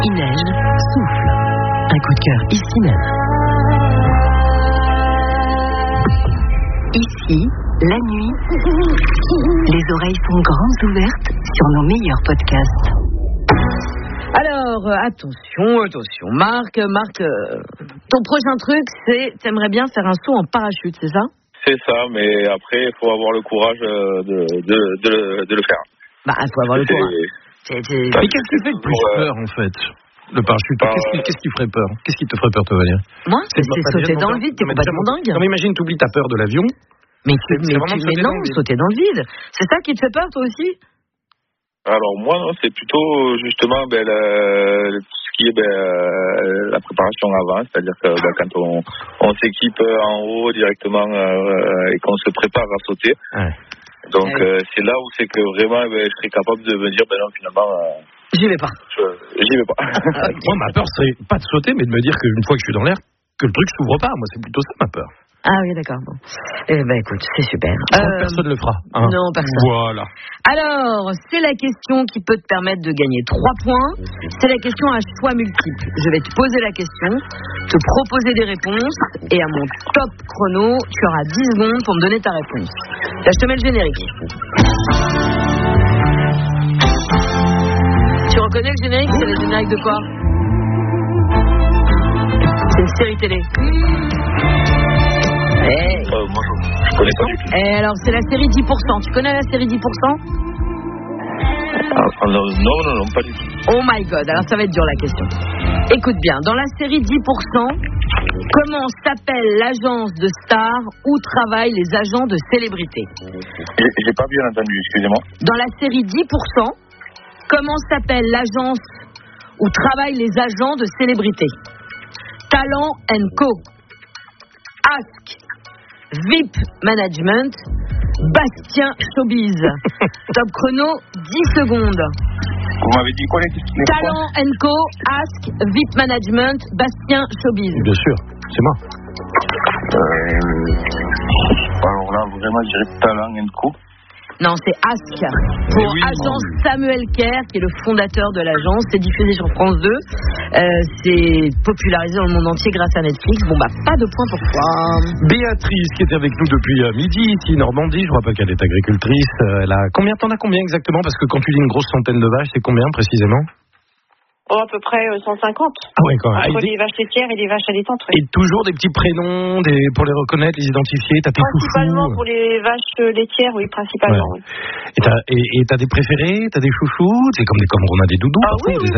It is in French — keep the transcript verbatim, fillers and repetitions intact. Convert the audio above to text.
Il neige, souffle. Un coup de cœur ici même. Ici, la nuit, les oreilles sont grandes ouvertes sur nos meilleurs podcasts. Alors, euh, attention, attention. Marc, Marc, euh, ton prochain truc, c'est, t'aimerais bien faire un saut en parachute, c'est ça? C'est ça, mais après, il faut avoir le courage de, de, de, de le faire. Bah, il faut avoir le C'est- courage. C'est- c'est- Mais qu'est-ce qui fait le plus Pour, euh, peur, en fait? Le parachute. bah, Qu'est-ce qui, qu'est-ce qui ferait peur? Qu'est-ce qui te ferait peur, toi, Valérie? Moi, c'est, C'est c'est pas sauter déjà dans mon le vide, t'es peur. complètement dingue. Non, mais imagine, t'oublies ta peur de l'avion. Mais, tu, c'est mais, vraiment tu, sauter mais dans non, le vide. sauter dans le vide. C'est ça qui te fait peur, toi aussi? Alors moi, non, c'est plutôt justement ben, le- tout ce qui est ben, euh, la préparation avant, c'est-à-dire que ben, quand on, on s'équipe en haut directement euh, et qu'on se prépare à sauter. Ouais. Donc Ah oui. euh, c'est là où c'est que vraiment ben, je serais capable de me dire, ben non, finalement, euh, J'y vais pas. je, j'y vais pas. Moi, ma peur serait pas de sauter, mais de me dire qu'une fois que je suis dans l'air, que le truc s'ouvre pas. Moi, c'est plutôt ça, ma peur. Ah oui, d'accord. Bon. Eh ben, écoute, c'est super. Je crois que Euh, personne le fera. hein. non, personne. Voilà. Alors, c'est la question qui peut te permettre de gagner trois points. C'est la question à choix multiple. Je vais te poser la question, te proposer des réponses, et à mon top chrono, tu auras dix secondes pour me donner ta réponse. Là, je te mets le générique. Tu reconnais le générique? C'est le générique de quoi? C'est une série télé. Eh, Euh, moi, je, je connais pas du tout. eh, alors, c'est la série dix pour cent. Tu connais la série dix pour cent? Ah, non, non, non, non, pas du tout. Oh my god, alors ça va être dur la question. Écoute bien, dans la série dix pour cent, comment s'appelle l'agence de stars où travaillent les agents de célébrités? J'ai, j'ai pas bien entendu, excusez-moi. Dans la série dix pour cent, comment s'appelle l'agence où travaillent les agents de célébrités? Talent and Co. Ask. V I P Management. Bastien Showbiz. Top chrono, dix secondes. Vous m'avez dit quoi les les quoi Talent and Co, Ask, V I P Management, Bastien Showbiz. Bien sûr, c'est moi. Euh, alors là, vraiment, je dirais Talent and Co. Non, c'est Ask. Pour oui, Agence Samuel Kerr, qui est le fondateur de l'agence. C'est diffusé sur France deux. Euh, c'est popularisé dans le monde entier grâce à Netflix. Bon, bah, pas de point pour toi. Béatrice, qui est avec nous depuis euh, midi, ici, Normandie. Je rappelle qu'elle est agricultrice. Euh, elle a combien, t'en as combien exactement? Parce que quand tu dis une grosse centaine de vaches, c'est combien précisément? Oh, à peu près euh, cent cinquante. Ah ouais, quand même. Entre Ah, et, les vaches laitières et les vaches allaitantes, oui. et toujours des petits prénoms des, pour les reconnaître, les identifier. T'as tes Principalement chouchous. pour les vaches euh, laitières, oui, principalement. Ouais. Oui. Et t'as, et, et t'as des préférés? T'as des chouchous? C'est comme, des, comme on a des doudous Ah parfois, oui, des